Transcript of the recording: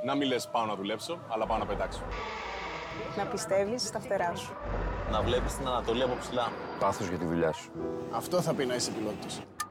Να μην λες πάω να δουλέψω, αλλά πάω να πετάξω. Να πιστεύεις στα φτερά σου. Να βλέπεις την Ανατολή από ψηλά. Πάθος για τη δουλειά σου. Αυτό θα πει να είσαι πιλότος.